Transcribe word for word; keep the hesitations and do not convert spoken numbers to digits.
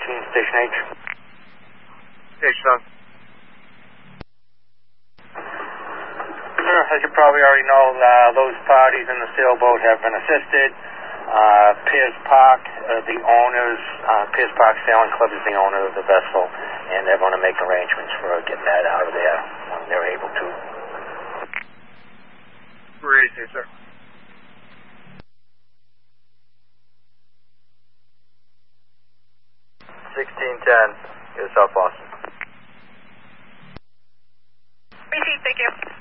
fourteen, Station H. Station on. As you probably already know, uh, those parties in the sailboat have been assisted. Uh, Piers Park, uh, the owners, uh, Piers Park Sailing Club is the owner of the vessel, and they're going to make arrangements for getting that out of there when they're able to. Great, sir. sixteen ten, go South Boston. Receive, thank you.